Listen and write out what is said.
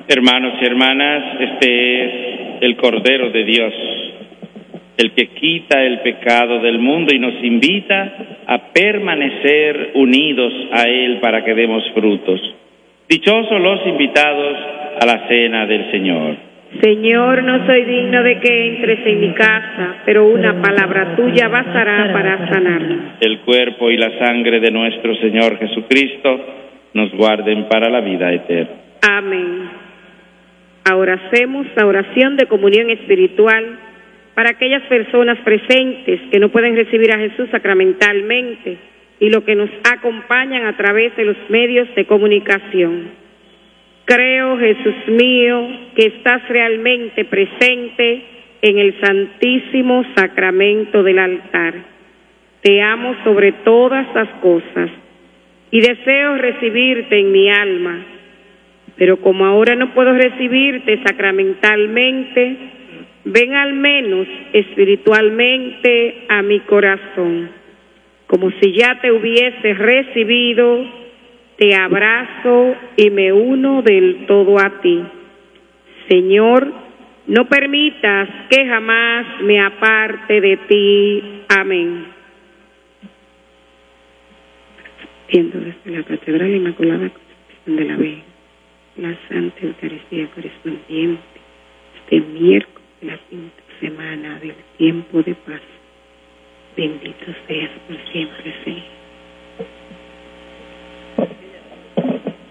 Hermanos y hermanas, este es el Cordero de Dios, el que quita el pecado del mundo y nos invita a permanecer unidos a Él para que demos frutos. Dichosos los invitados a la cena del Señor. Señor, no soy digno de que entres en mi casa, pero una palabra tuya bastará para sanarme. El cuerpo y la sangre de nuestro Señor Jesucristo nos guarden para la vida eterna. Amén. Ahora hacemos la oración de comunión espiritual para aquellas personas presentes que no pueden recibir a Jesús sacramentalmente y los que nos acompañan a través de los medios de comunicación. Creo, Jesús mío, que estás realmente presente en el santísimo sacramento del altar. Te amo sobre todas las cosas y deseo recibirte en mi alma, pero como ahora no puedo recibirte sacramentalmente, ven al menos espiritualmente a mi corazón. Como si ya te hubiese recibido, te abrazo y me uno del todo a ti. Señor, no permitas que jamás me aparte de ti. Amén. Siendo desde la Catedral Inmaculada Concepción de la Vega, la Santa Eucaristía correspondiente este miércoles de la quinta semana del tiempo de paz. Bendito seas por siempre, Señor.